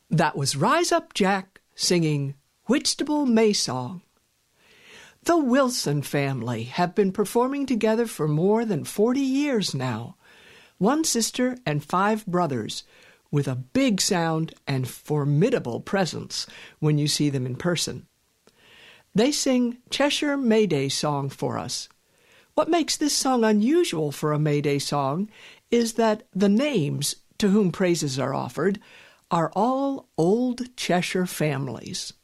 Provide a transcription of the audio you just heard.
That was Rise Up Jack singing Whitstable May Song. The Wilson family have been performing together for more than 40 years now. 1 sister and 5 brothers, with a big sound and formidable presence when you see them in person. They sing Cheshire May Day song for us. What makes this song unusual for a May Day song is that the names to whom praises are offered are all old Cheshire families.